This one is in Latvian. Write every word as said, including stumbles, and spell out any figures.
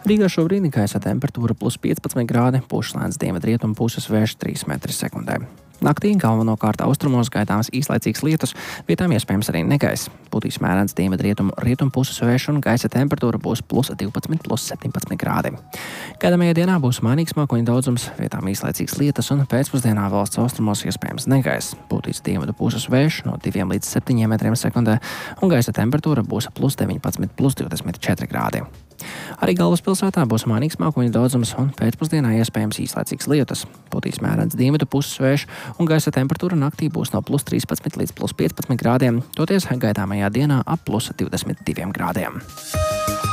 Rīgā šobrīd gaisa temperatūra plus piecpadsmit grādi, puš lēns dienvidrietumu puses vējš trīs metri sekundē. Naktī galvenokārt austrumos gaidāms īslaicīgs lietus, vietām iespējams arī negaiss. Putīs mērens dienvidrietumu rietumu puses vējš un gaisa temperatūra būs plus divpadsmit, plus septiņpadsmit grādi. Gaidāmajā dienā būs mainīgs mākoņu daudzums, vietām īslaicīgs lietus un pēcpusdienā valsts austrumos iespējams negaiss. Putīs dienvidu puses vējš no diviem līdz septiņiem metriem sekundē un gaisa temperatūra būs plus deviņpadsmit, plus divdesmit četri grādi. Arī galvaspilsētā būs mainīgs mākoņu daudzums un pēcpusdienā iespējams īslaicīgs lietus. Putīs mērens dienvidu puses vējš un gaisa temperatūra naktī būs no plus trīspadsmit līdz plus piecpadsmit grādiem, toties gaidāmajā dienā ap plus divdesmit diviem grādiem.